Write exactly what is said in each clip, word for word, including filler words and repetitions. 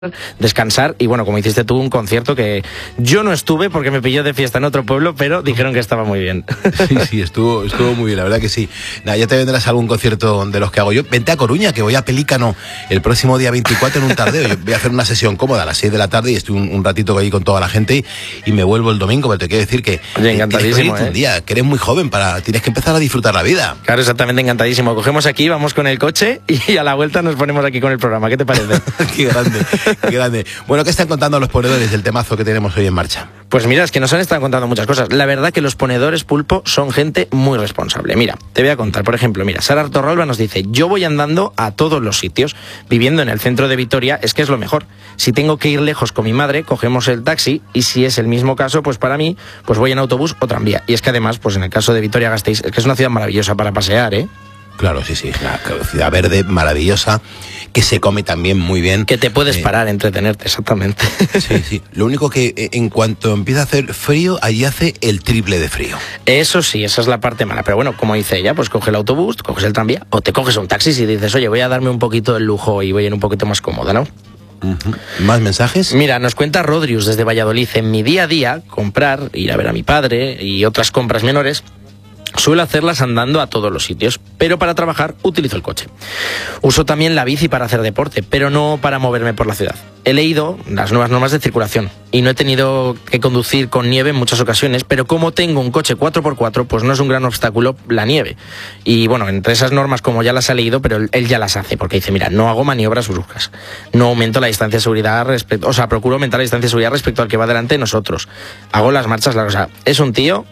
descansar y bueno, como hiciste tú, un concierto que yo no estuve porque me pilló de fiesta en otro pueblo, pero dijeron que estaba muy bien. Sí, sí, estuvo, estuvo muy bien, la verdad que sí. Nada, ya te vendrás a algún concierto de los que hago yo. Vente a Coruña, que voy a Pelícano el próximo día veinticuatro en un tardeo. Yo voy a hacer una sesión cómoda a las seis de la tarde y estoy un, un ratito ahí con toda la gente y, y me vuelvo el domingo, pero te quiero decir que Oye, encantadísimo, ¿eh? un día, que eres muy joven, para tienes que empezar a disfrutar la vida. Claro, exactamente, encantadísimo. Cogemos aquí, vamos con el coche y a la vuelta nos ponemos aquí con el programa. ¿Qué te parece? Qué grande, qué grande. Bueno, ¿qué están contando los ponedores del temazo que tenemos hoy en marcha? Pues mira, es que nos han estado contando muchas cosas. La verdad que los ponedores, Pulpo, son gente muy responsable. Mira, te voy a contar, por ejemplo, mira, Sara Torralba nos dice: yo voy andando a todos los sitios, viviendo en el centro de Vitoria, es que es lo mejor. Si tengo que ir lejos con mi madre, cogemos el taxi, y si es el mismo caso, pues para mí, pues voy en autobús o tranvía. Y es que además, pues en el caso de Vitoria-Gasteiz, es que es una ciudad maravillosa para pasear, ¿eh? Claro, sí, sí, una ciudad verde maravillosa, que se come también muy bien. Que te puedes eh, parar, entretenerte, exactamente. Sí, sí. Lo único que eh, en cuanto empieza a hacer frío, allí hace el triple de frío. Eso sí, esa es la parte mala. Pero bueno, como dice ella, pues coge el autobús, coges el tranvía, o te coges un taxi si dices, oye, voy a darme un poquito el lujo y voy a ir un poquito más cómoda, ¿no? Uh-huh. ¿Más mensajes? Mira, nos cuenta Rodrius desde Valladolid: en mi día a día, comprar, ir a ver a mi padre y otras compras menores, suelo hacerlas andando a todos los sitios, pero para trabajar utilizo el coche. Uso también la bici para hacer deporte, pero no para moverme por la ciudad. He leído las nuevas normas de circulación y no he tenido que conducir con nieve en muchas ocasiones, pero como tengo un coche cuatro por cuatro, pues no es un gran obstáculo la nieve. Y bueno, entre esas normas, como ya las ha leído, pero él ya las hace, porque dice, mira, no hago maniobras bruscas, no aumento la distancia de seguridad respecto, o sea, procuro aumentar la distancia de seguridad respecto al que va delante de nosotros. Hago las marchas largas, o sea, es un tío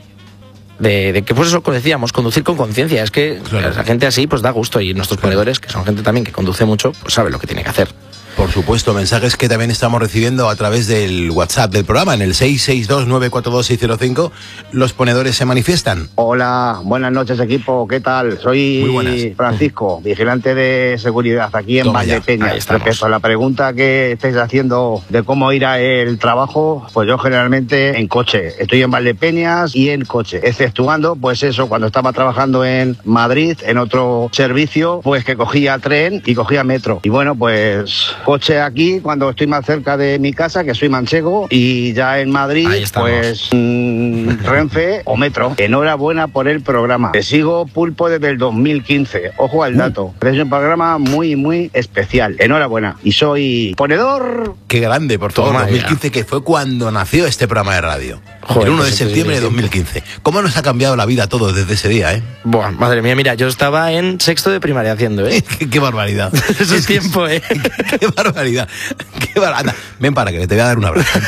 De, de que pues eso que decíamos, conducir con conciencia. Es que claro, la gente así pues da gusto, y nuestros claro. ponedores, que son gente también que conduce mucho, pues sabe lo que tiene que hacer. Por supuesto, mensajes que también estamos recibiendo a través del WhatsApp del programa, en el seis seis dos, nueve cuatro dos, seis cero cinco. Los ponedores se manifiestan. Hola, buenas noches, equipo, ¿qué tal? Soy Francisco, vigilante de seguridad aquí en Toma Valdepeñas. Respecto a la pregunta que estáis haciendo de cómo ir al trabajo, pues yo generalmente en coche. Estoy en Valdepeñas y en coche, exceptuando, pues eso, cuando estaba trabajando en Madrid, en otro servicio, pues que cogía tren y cogía metro. Y bueno, pues coche aquí cuando estoy más cerca de mi casa, que soy manchego, y ya en Madrid, pues mmm, Renfe o metro. Enhorabuena por el programa. Te sigo, Pulpo, desde el dos mil quince. Ojo al dato. Es un programa muy, muy especial. Enhorabuena. Y soy ponedor. Qué grande, por favor. Toma, dos mil quince, ya. Que fue cuando nació este programa de radio. Joder, el uno de septiembre de dos mil quince. ¿Cómo nos ha cambiado la vida todo desde ese día, eh? Buah, madre mía, mira, yo estaba en sexto de primaria haciendo, ¿eh? qué, qué barbaridad. Eso es tiempo, ¿eh? Qué barbaridad. Qué bar... Anda, ven para que te voy a dar un abrazo.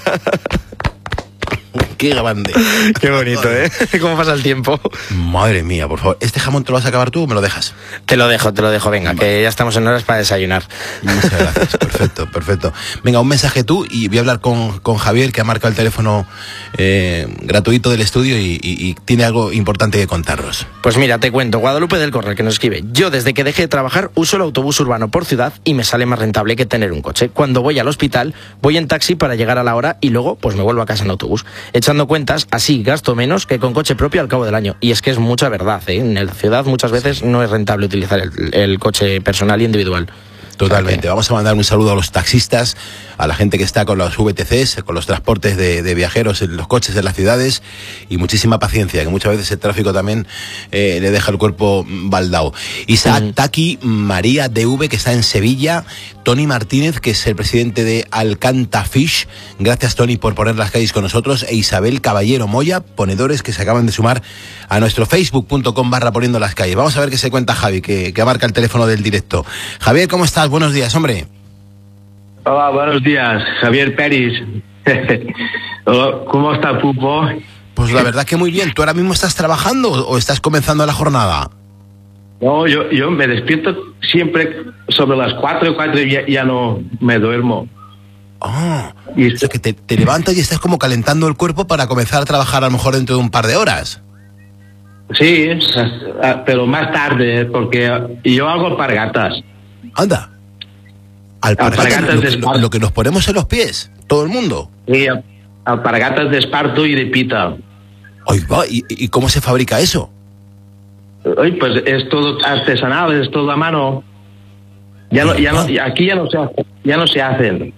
Qué grande. Qué bonito, ¿eh? ¿Cómo pasa el tiempo? Madre mía, por favor. ¿Este jamón te lo vas a acabar tú o me lo dejas? Te lo dejo, te lo dejo. Venga, vale, que ya estamos en horas para desayunar. Muchas gracias. Perfecto, perfecto. Venga, un mensaje tú y voy a hablar con, con Javier, que ha marcado el teléfono eh, gratuito del estudio y, y, y tiene algo importante que contarnos. Pues mira, te cuento. Guadalupe del Corral, que nos escribe: yo desde que dejé de trabajar uso el autobús urbano por ciudad y me sale más rentable que tener un coche. Cuando voy al hospital voy en taxi para llegar a la hora y luego pues me vuelvo a casa en autobús. Echando cuentas, así gasto menos que con coche propio al cabo del año. Y es que es mucha verdad, ¿eh? En la ciudad muchas veces no es rentable utilizar el, el coche personal y individual. Totalmente. O sea que... Vamos a mandar un saludo a los taxistas, a la gente que está con los V T Cs, con los transportes de, de viajeros en los coches de las ciudades, y muchísima paciencia, que muchas veces el tráfico también eh, le deja el cuerpo baldao. Isaac uh-huh. Taki, María D V, que está en Sevilla, Tony Martínez, que es el presidente de Alcantafish. Gracias, Tony, por poner las calles con nosotros. E Isabel Caballero Moya, ponedores que se acaban de sumar a nuestro facebook punto com barra poniendo las calles. Vamos a ver qué se cuenta Javi, que, que marca el teléfono del directo. Javier, ¿cómo estás? Buenos días, hombre. Hola, buenos días. Javier Pérez. ¿Cómo está, Pupo? Pues la verdad que muy bien. ¿Tú ahora mismo estás trabajando o estás comenzando la jornada? No, yo, yo me despierto siempre sobre las cuatro, cuatro y ya, ya no me duermo. Ah, y o sea que te, te levantas y estás como calentando el cuerpo para comenzar a trabajar a lo mejor dentro de un par de horas. Sí, pero más tarde, porque yo hago alpargatas. Anda. Alpargatas, alpargatas lo, de lo, lo que nos ponemos en los pies, todo el mundo. Sí, alpargatas de esparto y de pita. Ay, va, ¿y, ¿y cómo se fabrica eso? Ay, pues es todo artesanal, es todo a mano. Ya no, ya no, aquí ya no se hace. ya no se hacen.